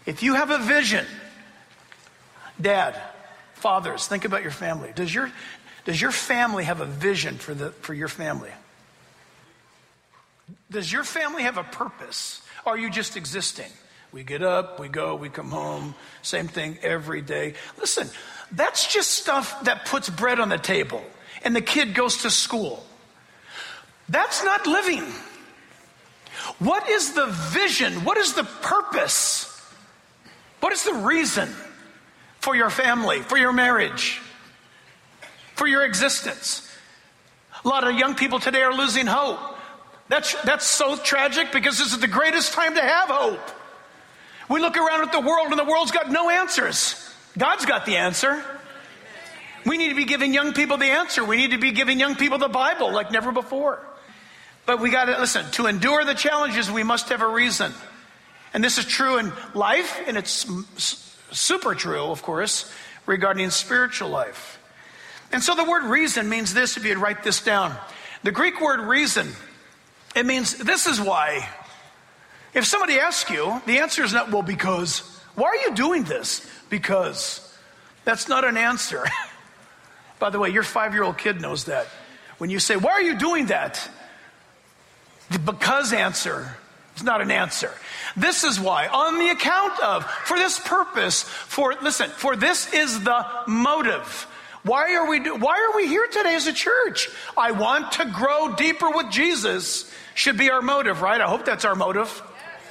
If you have a vision, dad, fathers, think about your family. Does your family have a vision for your family? Does your family have a purpose? Or are you just existing? We get up, we go, we come home, same thing every day. Listen, that's just stuff that puts bread on the table and the kid goes to school. That's not living. What is the vision? What is the purpose? What is the reason for your family, for your marriage, for your existence? A lot of young people today are losing hope. That's so tragic because this is the greatest time to have hope. We look around at the world and the world's got no answers. God's got the answer. We need to be giving young people the answer. We need to be giving young people the Bible like never before. But we got to listen, to endure the challenges, we must have a reason. And this is true in life, and it's super true, of course, regarding spiritual life. And so the word reason means this, if you'd write this down. The Greek word reason, it means this is why. If somebody asks you, the answer is not, well, because. Why are you doing this? Because. That's not an answer. By the way, your 5-year-old kid knows that. When you say, why are you doing that? The because answer is not an answer. This is why. On the account of. For this purpose. For this is the motive. Why are we here today as a church? I want to grow deeper with Jesus. Should be our motive, right? I hope that's our motive.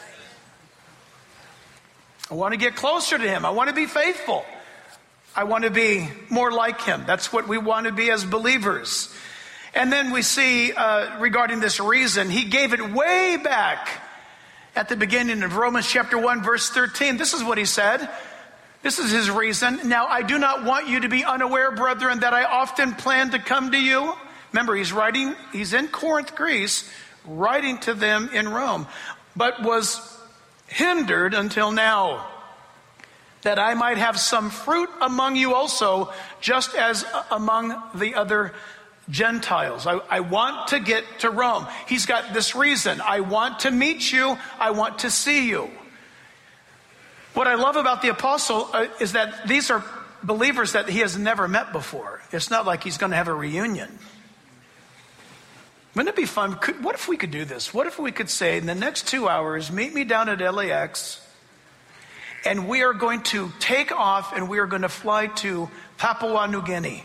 I want to get closer to him. I want to be faithful. I want to be more like him. That's what we want to be as believers. And then we see regarding this reason, he gave it way back at the beginning of Romans chapter 1, verse 13. This is what he said. This is his reason. Now, I do not want you to be unaware, brethren, that I often plan to come to you. Remember, he's in Corinth, Greece, writing to them in Rome, but was hindered until now, that I might have some fruit among you also, just as among the other Gentiles. I want to get to Rome. He's got this reason. I want to meet you. I want to see you. What I love about the apostle is that these are believers that he has never met before. It's not like he's going to have a reunion. Wouldn't it be fun? What if we could do this? What if we could say, in the next 2 hours, meet me down at LAX, and we are going to take off and we are going to fly to Papua New Guinea.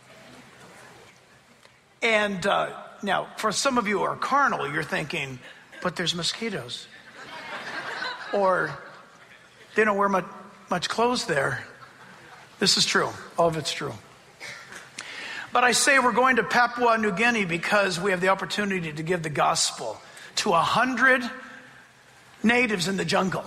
And now, for some of you who are carnal, you're thinking, but there's mosquitoes. Or they don't wear much clothes there. This is true. All of it's true. But I say we're going to Papua New Guinea because we have the opportunity to give the gospel to 100 natives in the jungle.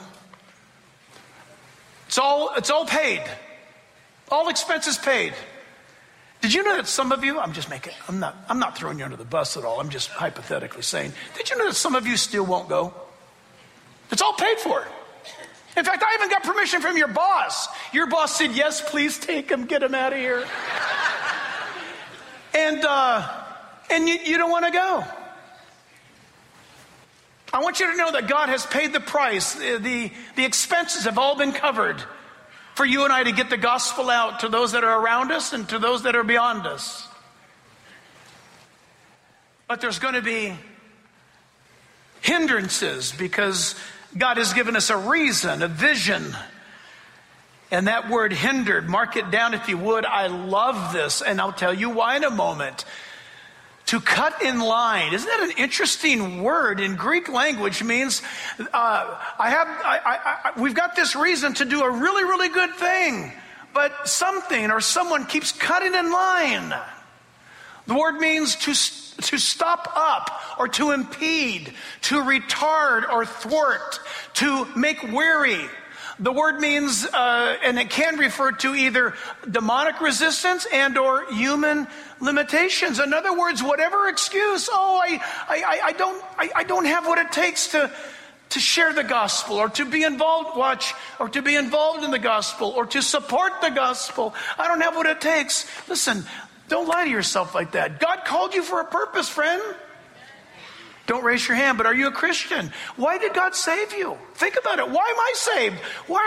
It's all paid. All expenses paid. Did you know that some of you, I'm not throwing you under the bus at all. I'm just hypothetically saying, did you know that some of you still won't go? It's all paid for. In fact, I even got permission from your boss. Your boss said, yes, please take him, get him out of here. And you don't want to go. I want you to know that God has paid the price. The expenses have all been covered for you and I to get the gospel out to those that are around us and to those that are beyond us. But there's going to be hindrances because God has given us a reason, a vision. And that word hindered, mark it down if you would. I love this, and I'll tell you why in a moment. To cut in line. Isn't that an interesting word? In Greek language means we've got this reason to do a really, really good thing, but something or someone keeps cutting in line. The word means to stop up or to impede, to retard or thwart, to make weary. The word means, and it can refer to either demonic resistance and or human limitations. In other words, whatever excuse, I don't have what it takes to share the gospel or to be involved, or to be involved in the gospel or to support the gospel. I don't have what it takes. Listen, don't lie to yourself like that. God called you for a purpose, friend. Don't raise your hand, but are you a Christian? Why did God save you? Think about it. Why am I saved? Why